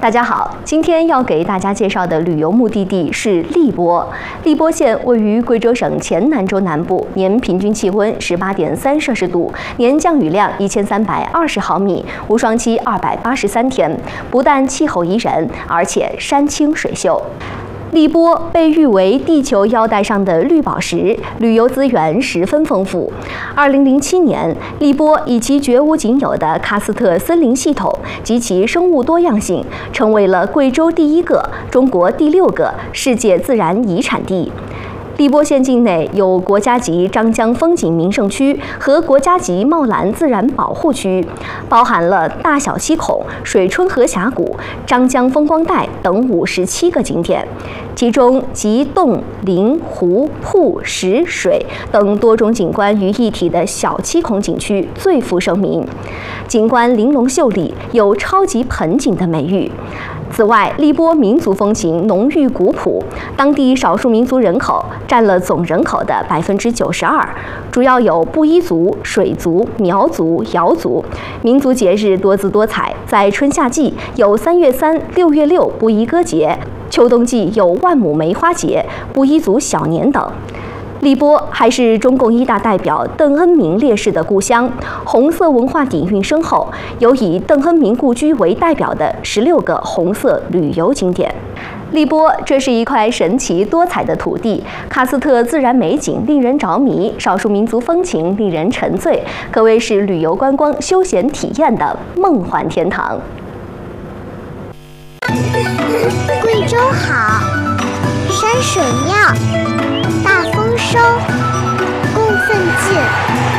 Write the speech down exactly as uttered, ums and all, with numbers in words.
大家好，今天要给大家介绍的旅游目的地是荔波。荔波县位于贵州省黔南州南部，年平均气温十八点三摄氏度，年降雨量一千三百二十毫米，无霜期二百八十三天。不但气候宜人，而且山清水秀。 荔波被誉为地球腰带上的绿宝石，旅游资源十分丰富。二零零七年，荔波以其绝无仅有的喀斯特森林系统及其生物多样性，成为了贵州第一个、中国第六个世界自然遗产地。 荔波县境内有国家级张江风景名胜区和国家级茂兰自然保护区，包含了大小七孔、水春河峡谷、张江风光带等五十七个景点，其中集洞、林、湖、瀑、石、水等多种景观于一体的小七孔景区最负盛名，景观玲珑秀丽，有超级盆景的美誉。 此外，荔波民族风情浓郁古朴，当地少数民族人口占了总人口的百分之九十二，主要有布依族、水族、苗族、瑶族。民族节日多姿多彩，在春夏季有三月三、六月六布依歌节，秋冬季有万亩梅花节、布依族小年等。 荔波还是中共一大代表邓恩铭烈士的故乡，红色文化底蕴深厚，有以邓恩铭故居为代表的十六个红色旅游景点。荔波，这是一块神奇多彩的土地，喀斯特自然美景令人着迷，少数民族风情令人沉醉，可谓是旅游观光休闲体验的梦幻天堂。 贵州好，山水妙。 大丰收，供奉进。